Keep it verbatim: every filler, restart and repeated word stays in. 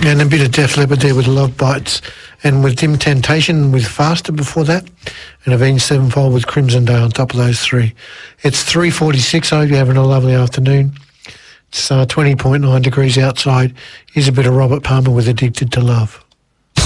And a bit of Def Leppard there with Love Bites, and with Dim Temptation with Faster before that, and Avenged Sevenfold with Crimson Day on top of those three. It's three forty-six. I hope you're having a lovely afternoon. It's uh, twenty point nine degrees outside. Here's a bit of Robert Palmer with Addicted to Love.